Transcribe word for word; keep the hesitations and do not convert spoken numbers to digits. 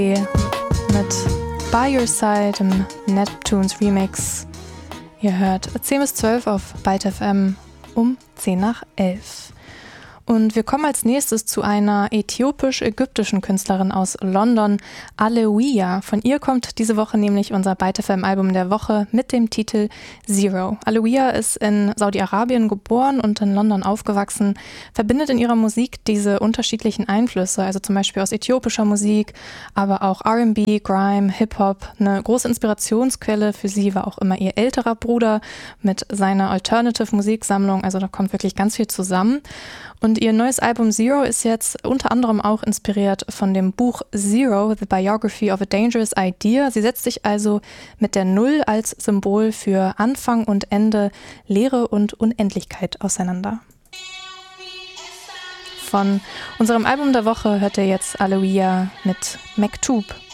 mit By Your Side im Neptunes Remix. Ihr hört zehn bis zwölf auf Byte F M um zehn nach elf. Und wir kommen als nächstes zu einer äthiopisch-ägyptischen Künstlerin aus London, Alewiya. Von ihr kommt diese Woche nämlich unser Byte F M-Album der Woche mit dem Titel Zero. Alewiya ist in Saudi-Arabien geboren und in London aufgewachsen, verbindet in ihrer Musik diese unterschiedlichen Einflüsse, also zum Beispiel aus äthiopischer Musik, aber auch R and B, Grime, Hip-Hop. Eine große Inspirationsquelle für sie war auch immer ihr älterer Bruder mit seiner Alternative-Musiksammlung, also da kommt wirklich ganz viel zusammen. Und ihr neues Album Zero ist jetzt unter anderem auch inspiriert von dem Buch Zero, The Biography of a Dangerous Idea. Sie setzt sich also mit der Null als Symbol für Anfang und Ende, Leere und Unendlichkeit auseinander. Von unserem Album der Woche hört ihr jetzt Alewiya mit Mektub.